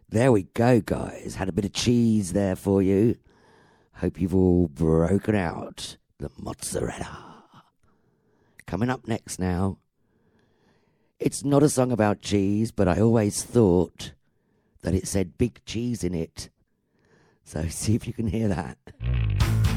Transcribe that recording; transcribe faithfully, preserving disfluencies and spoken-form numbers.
There we go, guys. Had a bit of cheese there for you. Hope you've all broken out the mozzarella. Coming up next now. It's not a song about cheese, but I always thought that it said big cheese in it. So see if you can hear that.